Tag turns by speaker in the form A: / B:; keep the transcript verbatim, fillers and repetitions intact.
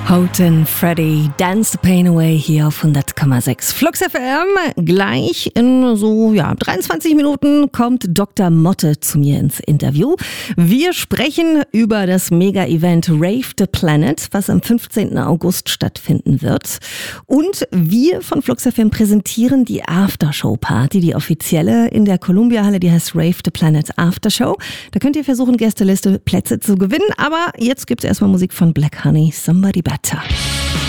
A: Houghton Freddy, Dance the Pain Away hier auf hundert Komma sechs Flux F M. Gleich in so ja, dreiundzwanzig Minuten kommt Doktor Motte zu mir ins Interview. Wir sprechen über das Mega-Event Rave the Planet, was am fünfzehnten August stattfinden wird. Und wir von Flux F M präsentieren die Aftershow-Party, die offizielle in der Columbia-Halle, die heißt Rave the Planet Aftershow. Da könnt ihr versuchen, Gästeliste Plätze zu gewinnen. Aber jetzt gibt's erstmal Musik von Black Honey, Somebody Better.